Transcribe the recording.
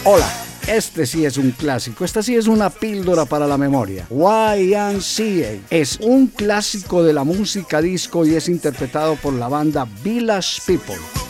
Hola, este sí es un clásico, esta sí es una píldora para la memoria. YMCA es un clásico de la música disco y es interpretado por la banda Village People.